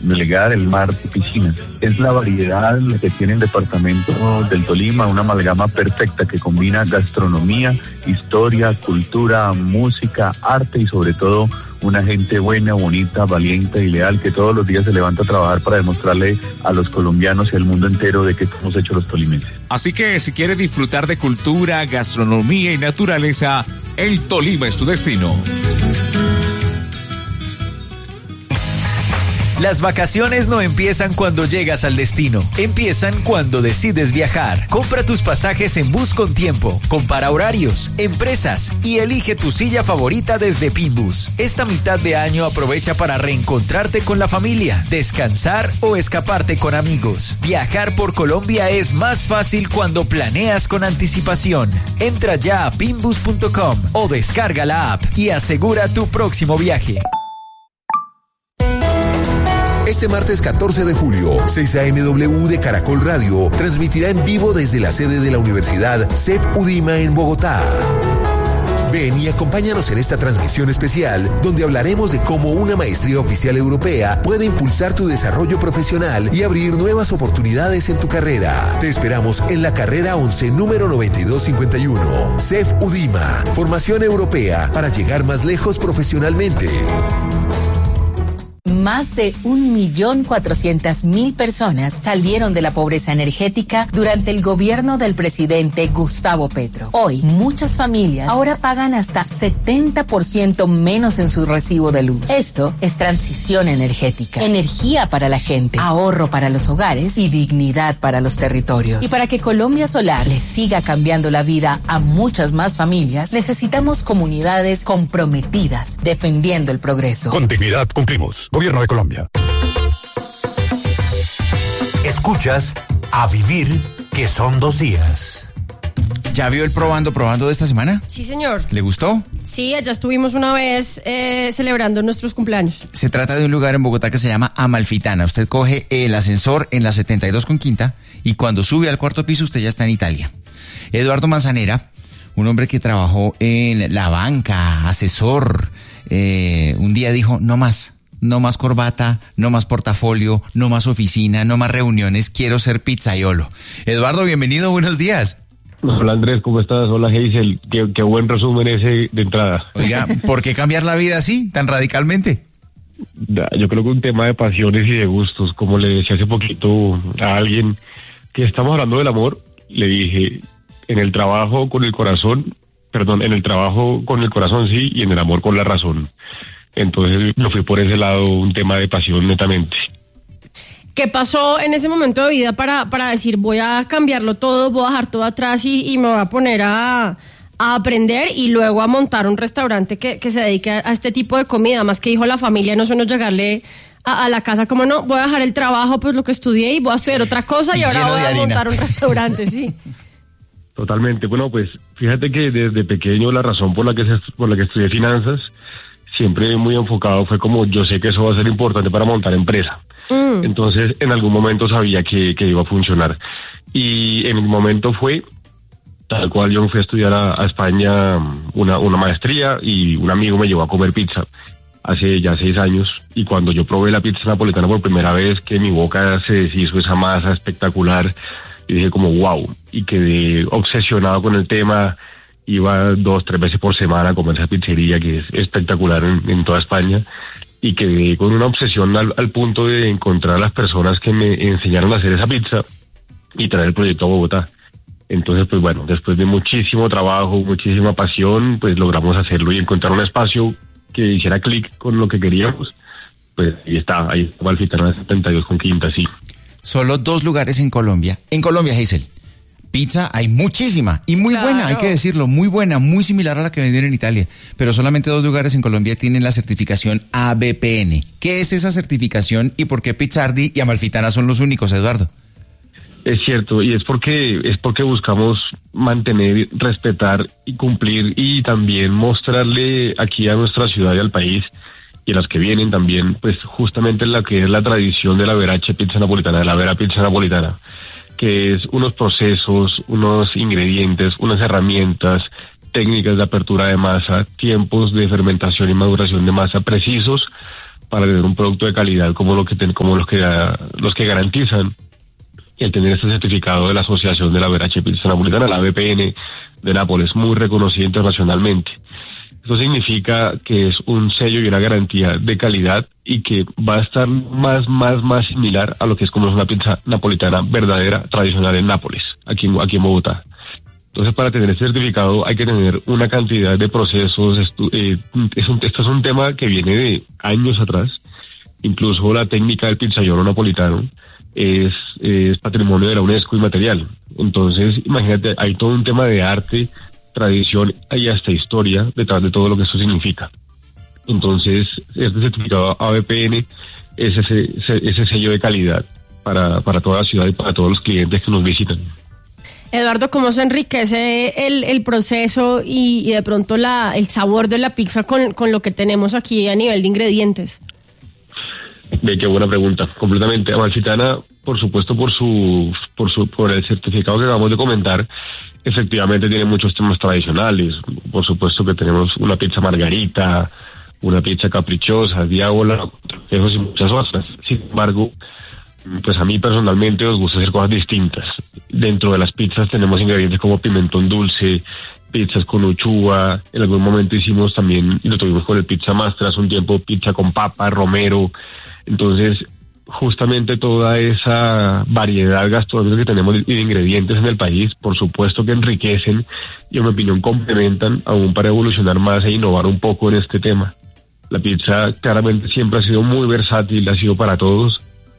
Melgar, el mar de piscinas. Es la variedad que tiene el departamento del Tolima, una amalgama perfecta que combina gastronomía, historia, cultura, música, arte y sobre todo una gente buena, bonita, valiente y leal que todos los días se levanta a trabajar para demostrarle a los colombianos y al mundo entero de qué estamos hechos los tolimenses. Así que si quieres disfrutar de cultura, gastronomía y naturaleza, el Tolima es tu destino. Las vacaciones no empiezan cuando llegas al destino, empiezan cuando decides viajar. Compra tus pasajes en Bus con Tiempo, compara horarios, empresas y elige tu silla favorita desde Pinbus. Esta mitad de año aprovecha para reencontrarte con la familia, descansar o escaparte con amigos. Viajar por Colombia es más fácil cuando planeas con anticipación. Entra ya a pinbus.com o descarga la app y asegura tu próximo viaje. Este martes 14 de julio, 6 a.m.W. de Caracol Radio transmitirá en vivo desde la sede de la Universidad CEP UDIMA en Bogotá. Ven y acompáñanos en esta transmisión especial donde hablaremos de cómo una maestría oficial europea puede impulsar tu desarrollo profesional y abrir nuevas oportunidades en tu carrera. Te esperamos en la carrera 11 número 9251. CEP UDIMA, formación europea para llegar más lejos profesionalmente. Más de 1.400.000 personas salieron de la pobreza energética durante el gobierno del presidente Gustavo Petro. Hoy, muchas familias ahora pagan hasta 70% menos en su recibo de luz. Esto es transición energética, energía para la gente, ahorro para los hogares y dignidad para los territorios. Y para que Colombia Solar le siga cambiando la vida a muchas más familias, necesitamos comunidades comprometidas, defendiendo el progreso. Con dignidad cumplimos. Gobierno de Colombia. Escuchas A Vivir, que son 2 días. ¿Ya vio el probando de esta semana? Sí, señor. ¿Le gustó? Sí, allá estuvimos una vez celebrando nuestros cumpleaños. Se trata de un lugar en Bogotá que se llama Amalfitana. Usted coge el ascensor en la 72 con quinta y cuando sube al 4º piso usted ya está en Italia. Eduardo Manzanera, un hombre que trabajó en la banca, asesor, un día dijo, no más corbata, no más portafolio, no más oficina, no más reuniones, quiero ser pizzaiolo. Eduardo, bienvenido, buenos días. Hola Andrés, ¿cómo estás? Hola Hazel, qué buen resumen ese de entrada. Oiga, ¿por qué cambiar la vida así, tan radicalmente? Yo creo que un tema de pasiones y de gustos, como le decía hace poquito a alguien que estamos hablando del amor, le dije, en el trabajo con el corazón sí, y en el amor con la razón. Entonces yo fui por ese lado, un tema de pasión netamente. ¿Qué pasó en ese momento de vida para decir voy a cambiarlo todo, voy a dejar todo atrás y me voy a poner a aprender y luego a montar un restaurante que se dedique a este tipo de comida? Más que dijo la familia, no solo llegarle a la casa como no, voy a dejar el trabajo, pues lo que estudié y voy a estudiar otra cosa y ahora voy a montar un restaurante, sí. Totalmente, bueno, pues fíjate que desde pequeño la razón por la que estudié finanzas siempre muy enfocado fue como yo sé que eso va a ser importante para montar empresa. Entonces en algún momento sabía que iba a funcionar y en mi momento fue tal cual. Yo me fui a estudiar a España una maestría y un amigo me llevó a comer pizza hace ya 6 años y cuando yo probé la pizza napolitana por primera vez, que mi boca se deshizo esa masa espectacular y dije como wow, y quedé obsesionado con el tema. Iba 2-3 veces por semana a comer esa pizzería que es espectacular en toda España y quedé con una obsesión al punto de encontrar a las personas que me enseñaron a hacer esa pizza y traer el proyecto a Bogotá. Entonces, pues bueno, después de muchísimo trabajo, muchísima pasión, pues logramos hacerlo y encontrar un espacio que hiciera clic con lo que queríamos. Pues ahí está Amalfitana 72 con quinta, sí. Solo 2 lugares en Colombia. En Colombia, Hazel. Pizza hay muchísima y muy buena, hay que decirlo, muy buena, muy similar a la que vendieron en Italia, pero solamente 2 lugares en Colombia tienen la certificación ABPN. ¿Qué es esa certificación y por qué Pizzardi y Amalfitana son los únicos, Eduardo? Es cierto, y es porque buscamos mantener, respetar y cumplir y también mostrarle aquí a nuestra ciudad y al país y a las que vienen también, pues justamente la que es la tradición de la Verace Pizza Napolitana, de la Vera Pizza Napolitana, que es unos procesos, unos ingredientes, unas herramientas, técnicas de apertura de masa, tiempos de fermentación y maduración de masa precisos para tener un producto de calidad como los que garantizan el tener este certificado de la Asociación de la Verace Pizza Napolitana, la ABPN de Nápoles, muy reconocida internacionalmente. Esto significa que es un sello y una garantía de calidad y que va a estar más similar a lo que es como es una pizza napolitana verdadera, tradicional en Nápoles, aquí en Bogotá. Entonces, para tener este certificado hay que tener una cantidad de procesos. Esto es un tema que viene de años atrás. Incluso la técnica del pizzaiolo napolitano es patrimonio de la UNESCO inmaterial. Entonces, imagínate, hay todo un tema de arte, tradición y hasta historia detrás de todo lo que esto significa. Entonces, este certificado ABPN es ese sello de calidad para toda la ciudad y para todos los clientes que nos visitan. Eduardo, ¿cómo se enriquece el proceso y de pronto el sabor de la pizza con lo que tenemos aquí a nivel de ingredientes? Qué buena pregunta. Completamente. Amalfitana, por supuesto, por el certificado que acabamos de comentar, efectivamente tiene muchos temas tradicionales. Por supuesto que tenemos una pizza margarita, una pizza caprichosa, diábola, y muchas otras. Sin embargo, pues a mí personalmente nos gusta hacer cosas distintas. Dentro de las pizzas tenemos ingredientes como pimentón dulce, pizzas con uchuva. En algún momento hicimos también, y lo tuvimos con el Pizza Master hace un tiempo, pizza con papa, romero. Entonces, justamente toda esa variedad gastronómica que tenemos de ingredientes en el país, por supuesto que enriquecen y en mi opinión complementan aún para evolucionar más e innovar un poco en este tema. La pizza claramente siempre ha sido muy versátil, ha sido para todos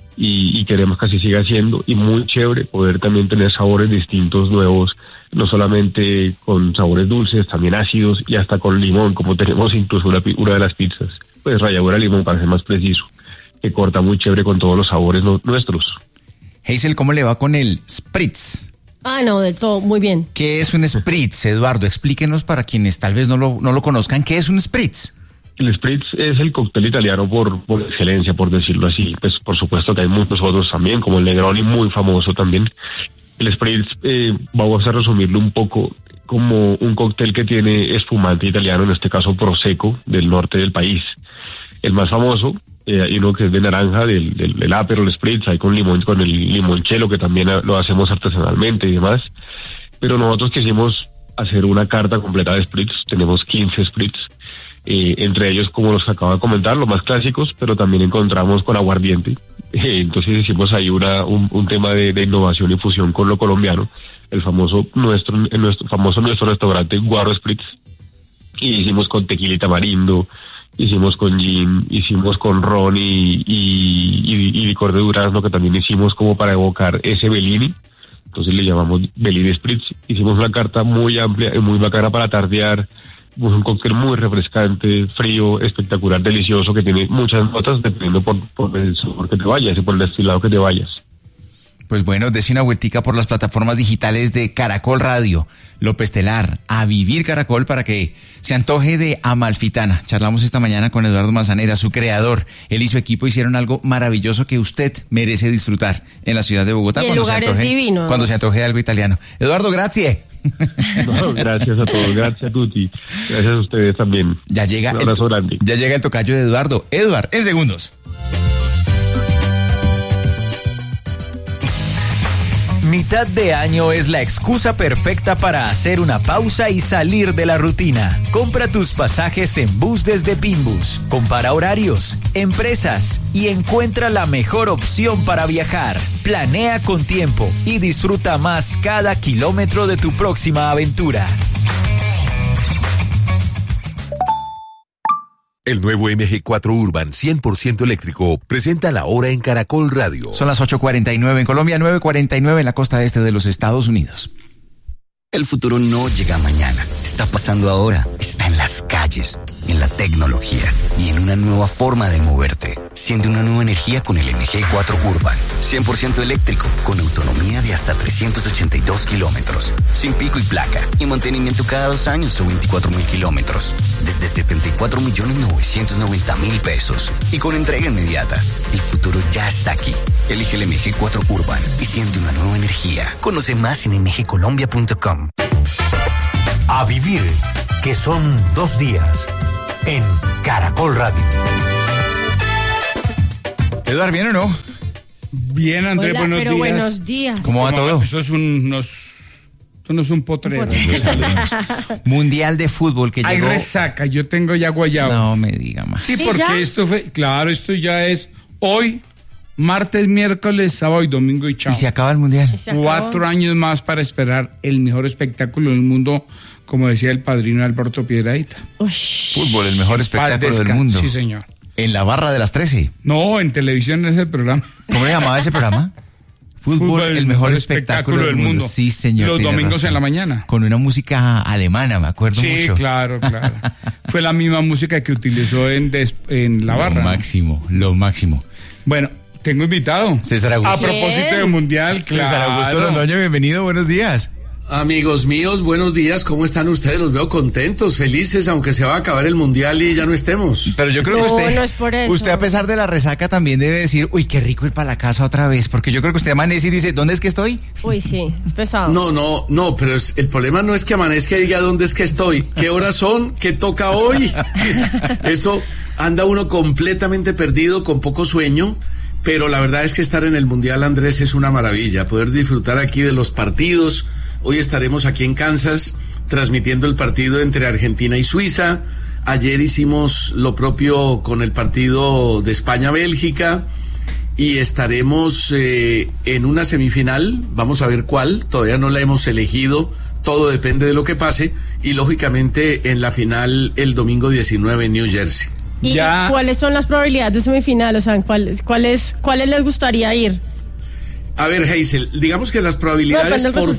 y queremos que así siga siendo, y muy chévere poder también tener sabores distintos, nuevos, no solamente con sabores dulces, también ácidos y hasta con limón, como tenemos incluso una de las pizzas, pues ralladura de limón para ser más preciso, que corta muy chévere con todos los sabores nuestros. Hazel, ¿cómo le va con el spritz? No, de todo, muy bien. ¿Qué es un spritz, Eduardo? Explíquenos para quienes tal vez no lo conozcan, ¿qué es un spritz? El spritz es el cóctel italiano por excelencia, por decirlo así. Pues por supuesto que hay muchos otros también, como el Negroni, muy famoso también. El spritz, vamos a resumirlo un poco como un cóctel que tiene espumante italiano, en este caso Prosecco, del norte del país. El más famoso, hay uno que es de naranja, del Aperol Spritz, hay con el limoncello, que también lo hacemos artesanalmente y demás. Pero nosotros quisimos hacer una carta completa de spritz. Tenemos 15 spritz. Entre ellos, como los que acabo de comentar, los más clásicos, pero también encontramos con aguardiente. Entonces hicimos ahí un tema de innovación y fusión con lo colombiano, el famoso nuestro restaurante Guaro Spritz, y hicimos con tequila y tamarindo, hicimos con gin, hicimos con ron y licor de durazno, que también hicimos como para evocar ese Bellini. Entonces le llamamos Bellini Spritz. Hicimos una carta muy amplia y muy bacana para tardear. Un cóctel muy refrescante, frío, espectacular, delicioso, que tiene muchas notas dependiendo por el sabor que te vayas y por el destilado que te vayas. Pues bueno, dése una vueltica por las plataformas digitales de Caracol Radio, López Telar, A Vivir Caracol, para que se antoje de Amalfitana. Charlamos esta mañana con Eduardo Manzanera, su creador. Él y su equipo hicieron algo maravilloso que usted merece disfrutar en la ciudad de Bogotá. Y el lugar es divino. Cuando se antoje de algo italiano. Eduardo, gracias. No, gracias a todos, gracias a Tuti, gracias a ustedes también. Ya llega, un abrazo grande. Ya llega el tocayo de Eduardo. Eduard, en segundos. Mitad de año es la excusa perfecta para hacer una pausa y salir de la rutina. Compra tus pasajes en bus desde Pinbus. Compara horarios, empresas y encuentra la mejor opción para viajar. Planea con tiempo y disfruta más cada kilómetro de tu próxima aventura. El nuevo MG4 Urban 100% eléctrico presenta la hora en Caracol Radio. Son las 8:49 en Colombia, 9:49 en la costa este de los Estados Unidos. El futuro no llega mañana, está pasando ahora, está en las calles, en la tecnología y en una nueva forma de moverte. Siente una nueva energía con el MG4 Urban, 100% eléctrico, con autonomía de hasta 382 kilómetros, sin pico y placa, y mantenimiento cada 2 años o 24,000 kilómetros, desde 74.990.000 pesos, y con entrega inmediata. El futuro ya está aquí. Elige el MG4 Urban y siente una nueva energía. Conoce más en mgcolombia.com. A vivir, que son 2 días, en Caracol Radio. Eduardo, ¿bien o no? Bien, Andrés, Hola, buenos pero días. buenos días. ¿Cómo va todo? Eso no es un potrero. Mundial de fútbol que Hay llegó. resaca, yo tengo ya guayabo. No me diga más. Sí, ¿Sí, porque ya? esto ya es hoy, martes, miércoles, sábado y domingo y chao. Y se acaba el mundial. Se acabó. 4 años más para esperar el mejor espectáculo del mundo, como decía el padrino Alberto Piedradita. Fútbol, el mejor espectáculo del mundo. Sí, señor. En la barra de las 13. No, en televisión es el programa. ¿Cómo le llamaba ese programa? Fútbol, el mejor espectáculo del mundo. Sí, señor. Los tiene domingos razón. en la mañana. Con una música alemana, me acuerdo Sí, mucho. claro. Fue la misma música que utilizó en la barra. Lo máximo. Bueno, tengo invitado. César Augusto. A propósito del mundial, claro. César Augusto Londoño, bienvenido, buenos días. Amigos míos, buenos días, ¿cómo están ustedes? Los veo contentos, felices, aunque se va a acabar el mundial y ya no estemos. Pero yo creo que usted, no es por eso. Usted a pesar de la resaca también debe decir, uy, qué rico ir para la casa otra vez, porque yo creo que usted amanece y dice, ¿dónde es que estoy? Uy, sí, es pesado. No, pero el problema no es que amanezca y diga dónde es que estoy, qué horas son, qué toca hoy. Eso anda uno completamente perdido, con poco sueño. Pero la verdad es que estar en el mundial, Andrés, es una maravilla, poder disfrutar aquí de los partidos. Hoy estaremos aquí en Kansas transmitiendo el partido entre Argentina y Suiza. Ayer hicimos lo propio con el partido de España-Bélgica y estaremos en una semifinal. Vamos a ver cuál, todavía no la hemos elegido, todo depende de lo que pase, y lógicamente en la final el domingo 19 en New Jersey. ¿Y cuáles son las probabilidades de semifinal? O sea, ¿cuáles les gustaría ir? A ver, Hazel, digamos que las probabilidades por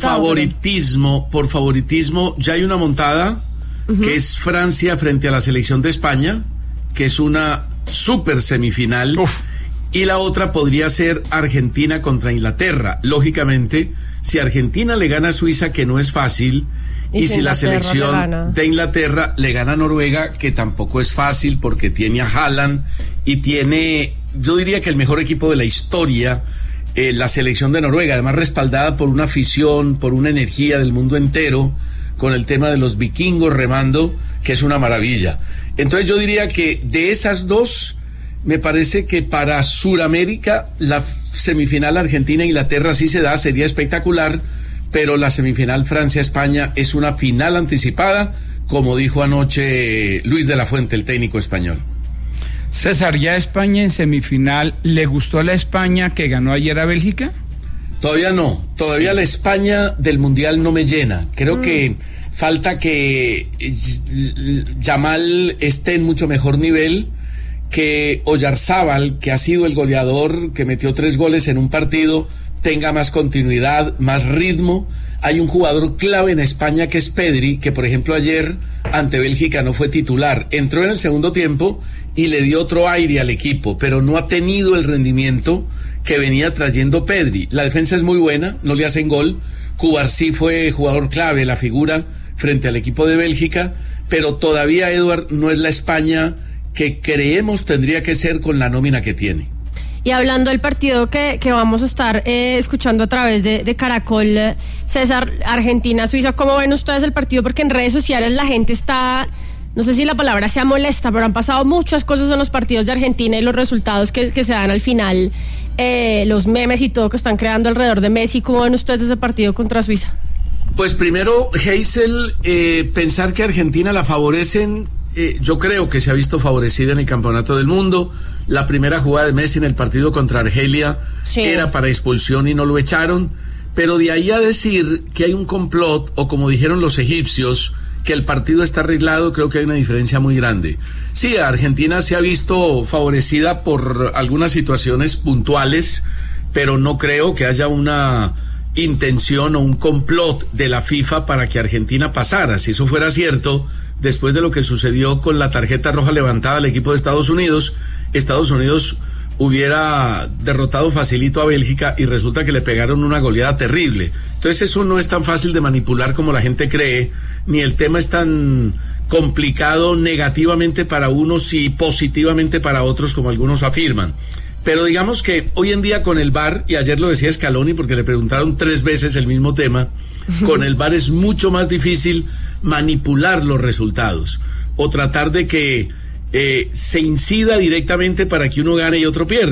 favoritismo, ya hay una montada, que es Francia frente a la selección de España, que es una super semifinal, y la otra podría ser Argentina contra Inglaterra. Lógicamente, si Argentina le gana a Suiza, que no es fácil, y si la selección de Inglaterra le gana a Noruega, que tampoco es fácil porque tiene a Haaland y tiene, yo diría que el mejor equipo de la historia, la selección de Noruega, además respaldada por una afición, por una energía del mundo entero, con el tema de los vikingos remando, que es una maravilla. Entonces yo diría que de esas dos, me parece que para Suramérica la semifinal Argentina-Inglaterra sí se da, sería espectacular, pero la semifinal Francia-España es una final anticipada, como dijo anoche Luis de la Fuente, el técnico español. César, ya España en semifinal, ¿le gustó la España que ganó ayer a Bélgica? Todavía no, la España del Mundial no me llena. Creo que falta que Yamal esté en mucho mejor nivel, que Oyarzábal, que ha sido el goleador, que metió 3 goles en un partido, tenga más continuidad, más ritmo. Hay un jugador clave en España que es Pedri, que por ejemplo ayer ante Bélgica no fue titular, entró en el segundo tiempo y le dio otro aire al equipo, pero no ha tenido el rendimiento que venía trayendo Pedri. La defensa es muy buena, no le hacen gol. Cubarsí fue jugador clave, la figura frente al equipo de Bélgica, pero todavía, Eduard, no es la España que creemos tendría que ser con la nómina que tiene. Y hablando del partido que vamos a estar escuchando a través de Caracol, César, Argentina-Suiza, ¿cómo ven ustedes el partido? Porque en redes sociales la gente está, no sé si la palabra sea molesta, pero han pasado muchas cosas en los partidos de Argentina y los resultados que se dan al final, los memes y todo que están creando alrededor de Messi. ¿Cómo ven ustedes ese partido contra Suiza? Pues primero, Hazel, pensar que Argentina la favorecen, yo creo que se ha visto favorecida en el Campeonato del Mundo. La primera jugada de Messi en el partido contra Argelia era para expulsión y no lo echaron, pero de ahí a decir que hay un complot, o como dijeron los egipcios, que el partido está arreglado, creo que hay una diferencia muy grande. Sí, Argentina se ha visto favorecida por algunas situaciones puntuales, pero no creo que haya una intención o un complot de la FIFA para que Argentina pasara. Si eso fuera cierto, después de lo que sucedió con la tarjeta roja levantada al equipo de Estados Unidos hubiera derrotado facilito a Bélgica y resulta que le pegaron una goleada terrible. Entonces eso no es tan fácil de manipular como la gente cree, ni el tema es tan complicado negativamente para unos y positivamente para otros como algunos afirman. Pero digamos que hoy en día con el VAR, y ayer lo decía Scaloni porque le preguntaron 3 veces el mismo tema, con el VAR es mucho más difícil manipular los resultados o tratar de que se incida directamente para que uno gane y otro pierda.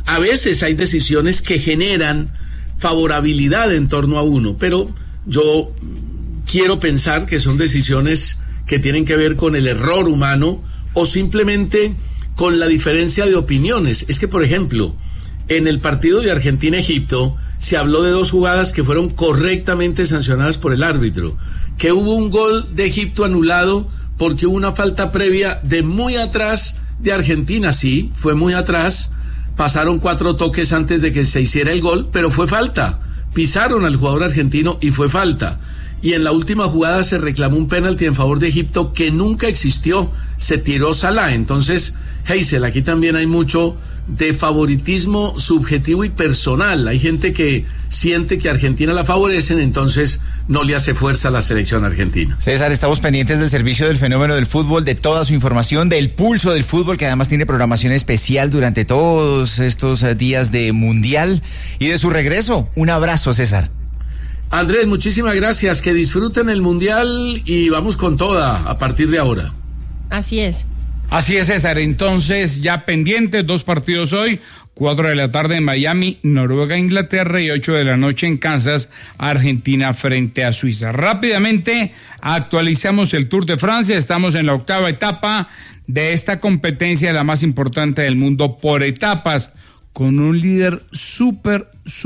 A veces hay decisiones que generan favorabilidad en torno a uno, pero yo quiero pensar que son decisiones que tienen que ver con el error humano o simplemente con la diferencia de opiniones. Es que, por ejemplo, en el partido de Argentina-Egipto se habló de 2 jugadas que fueron correctamente sancionadas por el árbitro, que hubo un gol de Egipto anulado porque hubo una falta previa de muy atrás de Argentina. Sí, fue muy atrás, pasaron 4 toques antes de que se hiciera el gol, pero fue falta, pisaron al jugador argentino y fue falta. Y en la última jugada se reclamó un penalti en favor de Egipto que nunca existió, se tiró Salah. Entonces, Heysel, aquí también hay mucho de favoritismo subjetivo y personal. Hay gente que siente que a Argentina la favorecen, entonces no le hace fuerza a la selección argentina. César, estamos pendientes del servicio del fenómeno del fútbol, de toda su información, del pulso del fútbol, que además tiene programación especial durante todos estos días de Mundial y de su regreso. Un abrazo, César. Andrés, muchísimas gracias, que disfruten el Mundial y vamos con toda a partir de ahora. Así es. Así es, César. Entonces, ya pendientes, 2 partidos hoy, 4 de la tarde en Miami, Noruega, Inglaterra, y 8 de la noche en Kansas, Argentina frente a Suiza. Rápidamente actualizamos el Tour de Francia. Estamos en la 8ª etapa de esta competencia, la más importante del mundo por etapas, con un líder súper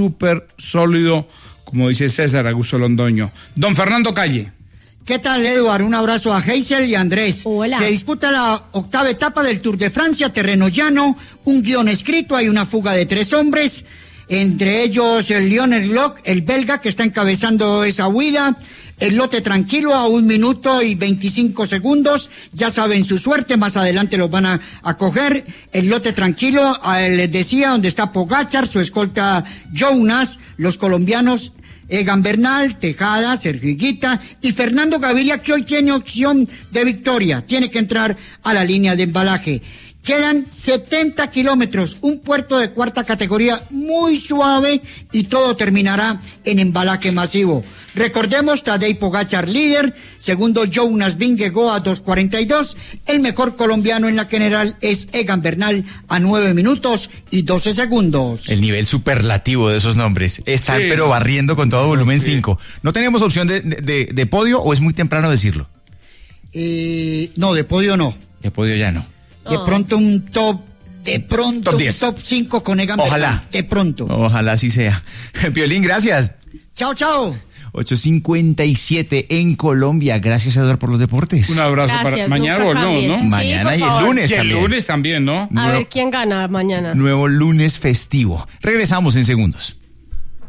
sólido, como dice César Augusto Londoño. Don Fernando Calle. ¿Qué tal, Eduardo? Un abrazo a Heysel y Andrés. Hola. Se disputa la 8ª etapa del Tour de Francia, terreno llano, un guión escrito, hay una fuga de 3 hombres, entre ellos el Lionel Locke, el belga, que está encabezando esa huida, el lote tranquilo a 1 minuto y 25 segundos, ya saben su suerte, más adelante los van a coger, el lote tranquilo, les decía, donde está Pogačar, su escolta Jonas, los colombianos Egan Bernal, Tejada, Sergio Higuita y Fernando Gaviria, que hoy tiene opción de victoria, tiene que entrar a la línea de embalaje. Quedan 70 kilómetros, un puerto de 4ª categoría muy suave y todo terminará en embalaje masivo. Recordemos, Tadej Pogačar líder, segundo Jonas Vingegaard a 2:42, el mejor colombiano en la general es Egan Bernal a 9 minutos y 12 segundos. El nivel superlativo de esos nombres, están pero barriendo con todo volumen 5. ¿No tenemos opción de podio o es muy temprano decirlo? No, de podio no. De podio ya no. De pronto un top 10. Top 5 con Egan Ojalá. Bernal, de pronto. Ojalá así sea. Piolín, gracias. Chao. 8:57 en Colombia. Gracias, Eduardo, por los deportes. Un abrazo. Gracias, para mañana nunca volvemos, cambies. ¿no? Sí, Mañana y por el favor. lunes Y el también. lunes también, ¿no? A ver quién gana mañana. Nuevo lunes festivo. Regresamos en segundos.